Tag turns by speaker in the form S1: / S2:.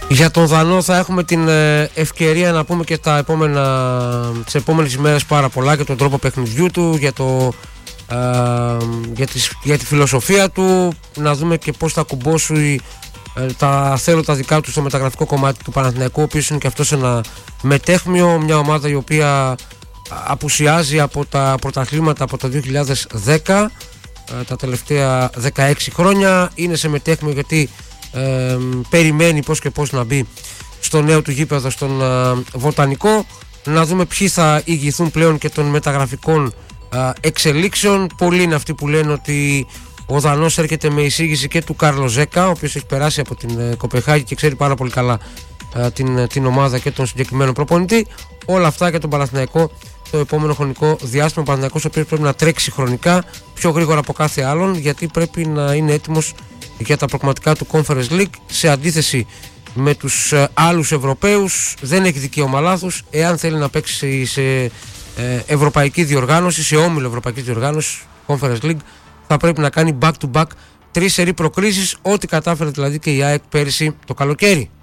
S1: Για τον Δανό θα έχουμε την ευκαιρία να πούμε και τις επόμενες ημέρες πάρα πολλά για τον τρόπο παιχνιδιού του, για τη φιλοσοφία του, να δούμε και πώς θα κουμπώσει τα θέλοντα δικά του στο μεταγραφικό κομμάτι του Παναθηναϊκού, ο οποίος είναι και αυτός ένα μετέχμιο, μια ομάδα η οποία απουσιάζει από τα πρωταθλήματα από το 2010, τα τελευταία 16 χρόνια. Είναι σε μετέχμιο γιατί περιμένει πώς και πώς να μπει στο νέο του γήπεδο στον Βοτανικό. Να δούμε ποιοι θα ηγηθούν πλέον και των μεταγραφικών εξελίξεων. Πολλοί είναι αυτοί που λένε ότι ο Δανός έρχεται με εισήγηση και του Κάρλο Ζέκα, ο οποίος έχει περάσει από την Κοπεχάγη και ξέρει πάρα πολύ καλά την ομάδα και τον συγκεκριμένο προπονητή. Όλα αυτά για τον Παναθηναϊκό το επόμενο χρονικό διάστημα. Ο Παναθηναϊκός ο οποίος πρέπει να τρέξει χρονικά πιο γρήγορα από κάθε άλλον, γιατί πρέπει να είναι έτοιμος για τα προγραμματικά του Conference League. Σε αντίθεση με τους άλλους Ευρωπαίους, δεν έχει δικαίωμα λάθους. Εάν θέλει να παίξει σε ευρωπαϊκή διοργάνωση, σε όμιλο ευρωπαϊκής διοργάνωσης, Conference League, θα πρέπει να κάνει back to back 3 σερί προκρίσεις, ό,τι κατάφερε δηλαδή και η ΑΕΚ πέρυσι το καλοκαίρι.